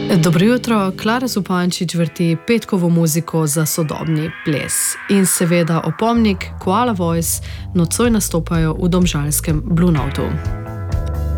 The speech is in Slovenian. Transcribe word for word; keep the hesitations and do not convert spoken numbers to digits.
Dobro jutro, Klara Zupančič vrti petkovo muziko za sodobni ples. In seveda opomnik, Koala Voice nocoj nastopajo v domžalskem Blue Notu.